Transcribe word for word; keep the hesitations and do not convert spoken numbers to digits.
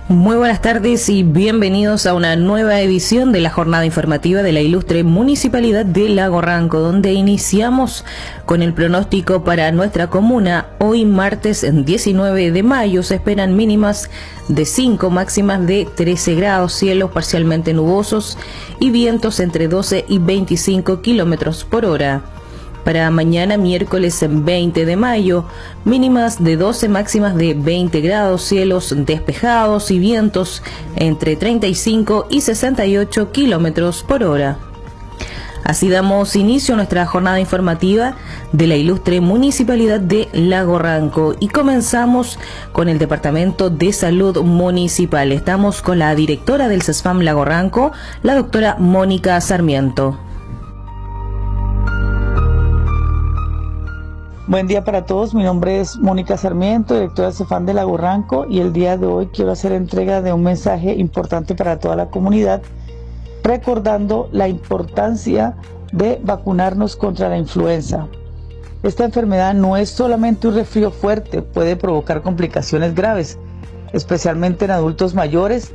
Muy buenas tardes y bienvenidos a una nueva edición de la jornada informativa de la ilustre Municipalidad de Lago Ranco, donde iniciamos con el pronóstico para nuestra comuna. Hoy martes diecinueve de mayo se esperan mínimas de cinco, máximas de trece grados, cielos parcialmente nubosos y vientos entre doce y veinticinco kilómetros por hora. Para mañana miércoles veinte de mayo, mínimas de doce, máximas de veinte grados, cielos despejados y vientos entre treinta y cinco y sesenta y ocho kilómetros por hora. Así damos inicio a nuestra jornada informativa de la ilustre Municipalidad de Lago Ranco y comenzamos con el Departamento de Salud Municipal. Estamos con la directora del CESFAM Lago Ranco, la doctora Mónica Sarmiento. Buen día para todos, mi nombre es Mónica Sarmiento, directora de CESFAM de Lago Ranco, y el día de hoy quiero hacer entrega de un mensaje importante para toda la comunidad, recordando la importancia de vacunarnos contra la influenza. Esta enfermedad no es solamente un resfrío fuerte, puede provocar complicaciones graves, especialmente en adultos mayores